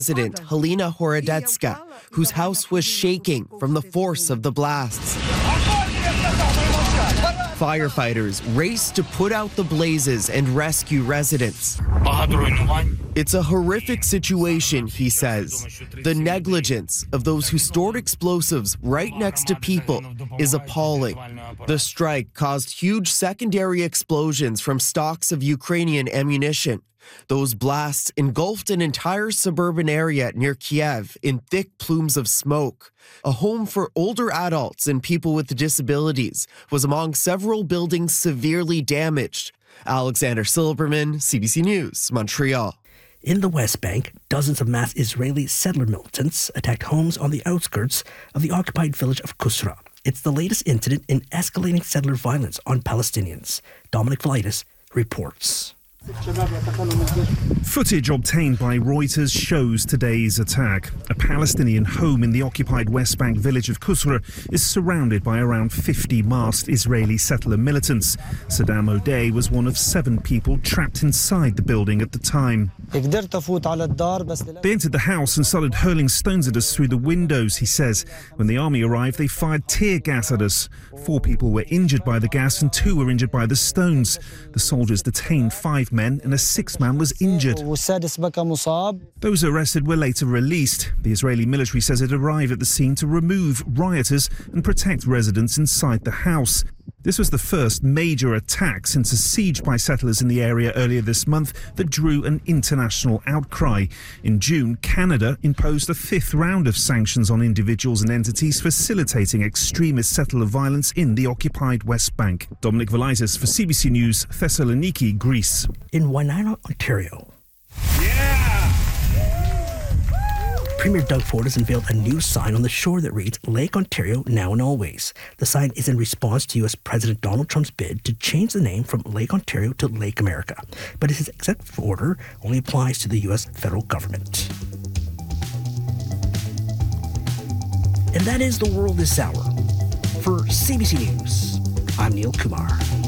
Resident Helena Horodecka, whose house was shaking from the force of the blasts. Firefighters raced to put out the blazes and rescue residents. It's a horrific situation, he says. The negligence of those who stored explosives right next to people is appalling. The strike caused huge secondary explosions from stocks of Ukrainian ammunition. Those blasts engulfed an entire suburban area near Kiev in thick plumes of smoke. A home for older adults and people with disabilities was among several buildings severely damaged. Alexander Silberman, CBC News, Montreal. In the West Bank, dozens of mass Israeli settler militants attacked homes on the outskirts of the occupied village of Kusra. It's the latest incident in escalating settler violence on Palestinians. Dominic Velitis reports. Footage obtained by Reuters shows today's attack. A Palestinian home in the occupied West Bank village of Kusra is surrounded by around 50 masked Israeli settler militants. Saddam O'Day was one of 7 people trapped inside the building at the time. They entered the house and started hurling stones at us through the windows, he says. When the army arrived, they fired tear gas at us. 4 people were injured by the gas and 2 were injured by the stones. The soldiers detained 5 men and a 6th man was injured. Those arrested were later released. The Israeli military says it arrived at the scene to remove rioters and protect residents inside the house. This was the first major attack since a siege by settlers in the area earlier this month that drew an international outcry. In June, Canada imposed a 5th round of sanctions on individuals and entities facilitating extremist settler violence in the occupied West Bank. Dominic Velitis for CBC News, Thessaloniki, Greece. In Wanana, Ontario, Premier Doug Ford has unveiled a new sign on the shore that reads, Lake Ontario, now and always. The sign is in response to U.S. President Donald Trump's bid to change the name from Lake Ontario to Lake America. But his executive order only applies to the U.S. federal government. And that is the world this hour. For CBC News, I'm Neil Kumar.